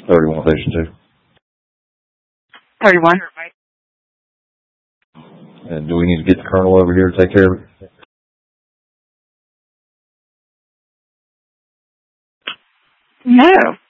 31 Station 2. 31. And do we need to get the colonel over here to take care of it? No.